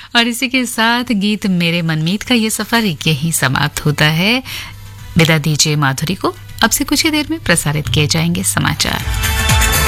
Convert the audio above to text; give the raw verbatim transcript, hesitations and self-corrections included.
और इसी के साथ गीत मेरे मनमीत का ये सफर यही समाप्त होता है। विदा दीजिए माधुरी को। अब से कुछ ही देर में प्रसारित किए जाएंगे समाचार।